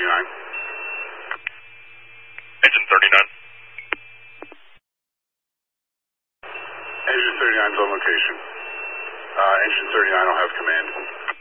39. Engine 39. Engine 39 is on location. Engine 39 will have command.